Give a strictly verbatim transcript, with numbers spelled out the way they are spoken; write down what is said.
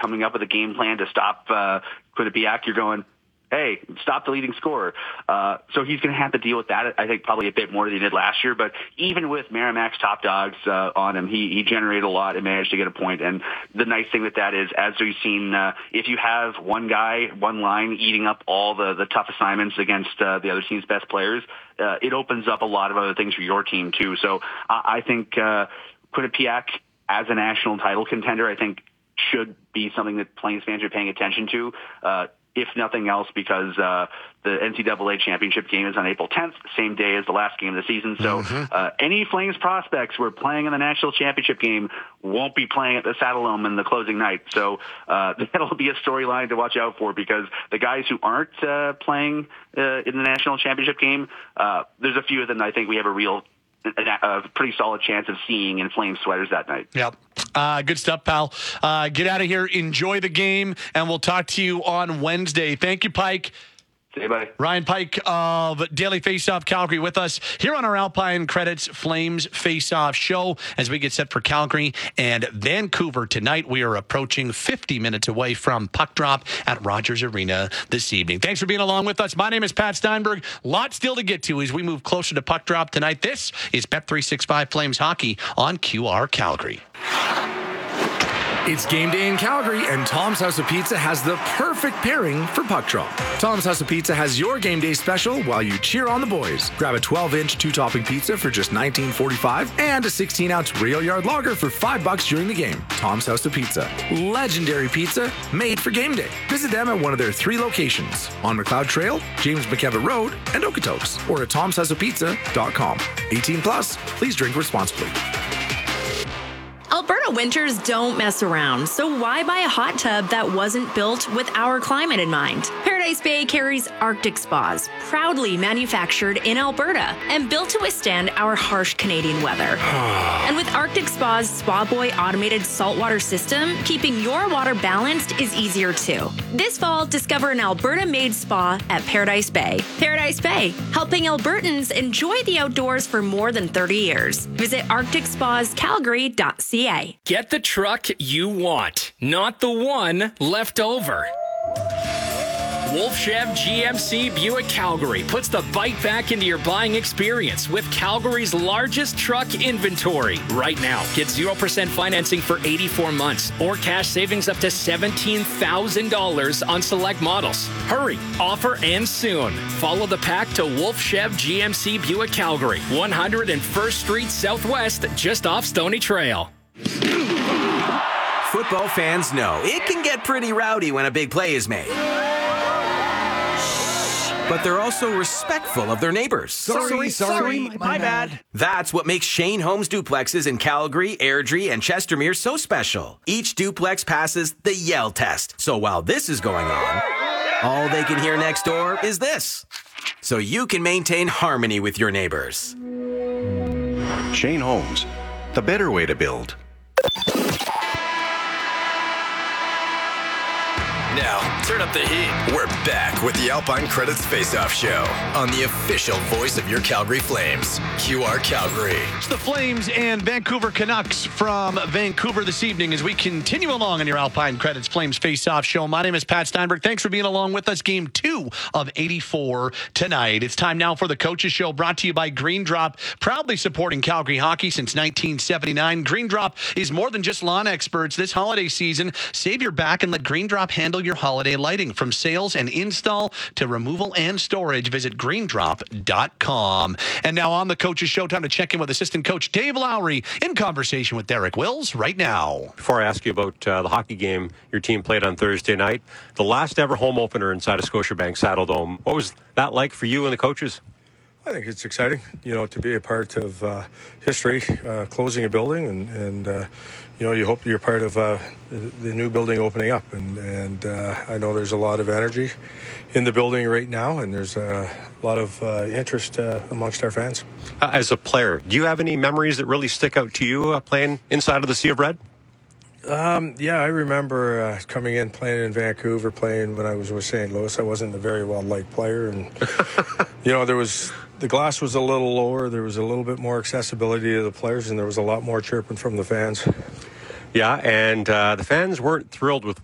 coming up with a game plan to stop uh, Quinnipiac, you're going, hey, stop the leading scorer. Uh, so he's going to have to deal with that, I think, probably a bit more than he did last year. But even with Merrimack's top dogs uh, on him, he, he generated a lot and managed to get a point. And the nice thing with that is, as we've seen, uh, if you have one guy, one line eating up all the, the tough assignments against uh, the other team's best players, uh, it opens up a lot of other things for your team, too. So uh, I think uh, Quinnipiac, as a national title contender, I think should be something that Flames fans are paying attention to. Uh, if nothing else, because uh, the N C double A championship game is on April tenth, same day as the last game of the season. So mm-hmm. uh, any Flames prospects who are playing in the national championship game won't be playing at the Saddledome in the closing night. So uh, that'll be a storyline to watch out for, because the guys who aren't uh, playing uh, in the national championship game, uh, there's a few of them I think we have a real a pretty solid chance of seeing in Flames sweaters that night. Yep. Uh, good stuff, pal. Uh, get out of here. Enjoy the game, and we'll talk to you on Wednesday. Thank you, Pike. Hey, buddy. Ryan Pike of Daily Faceoff Calgary with us here on our Alpine Credits Flames Faceoff show as we get set for Calgary and Vancouver tonight. We are approaching fifty minutes away from puck drop at Rogers Arena this evening. Thanks for being along with us. My name is Pat Steinberg. Lot still to get to as we move closer to puck drop tonight. This is Bet three sixty-five Flames Hockey on Q R Calgary. It's game day in Calgary, and Tom's House of Pizza has the perfect pairing for puck drop. Tom's House of Pizza has your game day special while you cheer on the boys. Grab a twelve-inch two-topping pizza for just nineteen forty-five and a sixteen-ounce Real Yard Lager for five bucks during the game. Tom's House of Pizza. Legendary pizza made for game day. Visit them at one of their three locations, on McLeod Trail, James McKevitt Road, and Okotoks, or at toms house of pizza dot com. eighteen plus, please drink responsibly. Alberta winters don't mess around, so why buy a hot tub that wasn't built with our climate in mind? Paradise Bay carries Arctic Spas, proudly manufactured in Alberta and built to withstand our harsh Canadian weather. And with Arctic Spa's Spa Boy automated saltwater system, keeping your water balanced is easier too. This fall, discover an Alberta-made spa at Paradise Bay. Paradise Bay, helping Albertans enjoy the outdoors for more than thirty years. Visit arctic spas calgary dot c a. Get the truck you want, not the one left over. Wolf Chev G M C Buick Calgary puts the bite back into your buying experience with Calgary's largest truck inventory. Right now, get zero percent financing for eighty-four months or cash savings up to seventeen thousand dollars on select models. Hurry, offer ends soon. Follow the pack to Wolf Chev G M C Buick Calgary, one hundred first Street Southwest, just off Stony Trail. Football fans know it can get pretty rowdy when a big play is made. But they're also respectful of their neighbors. Sorry, sorry, sorry my, my bad. bad. That's what makes Shane Holmes duplexes in Calgary, Airdrie, and Chestermere so special. Each duplex passes the Yell test. So while this is going on, all they can hear next door is this. So you can maintain harmony with your neighbors. Shane Holmes, the better way to build. Now, turn up the heat. We're back with the Alpine Credits Face-Off Show on the official voice of your Calgary Flames, Q R Calgary. It's the Flames and Vancouver Canucks from Vancouver this evening as we continue along on your Alpine Credits Flames Face-Off Show. My name is Pat Steinberg. Thanks for being along with us. Game two of eighty-four tonight. It's time now for the Coaches Show, brought to you by Green Drop, proudly supporting Calgary hockey since nineteen seventy-nine. Green Drop is more than just lawn experts. This holiday season, save your back and let Green Drop handle your holiday lighting. From sales and install to removal and storage, visit green drop dot com. And now on the Coaches Show, time to check in with assistant coach Dave Lowry in conversation with Derek Wills right now. Before I ask you about uh, the hockey game your team played on Thursday night, the last ever home opener inside of Scotiabank Saddledome, what was that like for you and the coaches? I think it's exciting, you know, to be a part of uh, history, uh, closing a building, and, and uh, you know, you hope you're part of uh, the, the new building opening up. And, and uh, I know there's a lot of energy in the building right now, and there's a lot of uh, interest uh, amongst our fans. Uh, as a player, do you have any memories that really stick out to you uh, playing inside of the Sea of Red? Um, yeah, I remember uh, coming in, playing in Vancouver, playing when I was with Saint Louis. I wasn't a very well-liked player, and you know, there was the glass was a little lower. There was a little bit more accessibility to the players, and there was a lot more chirping from the fans. Yeah, and uh, the fans weren't thrilled with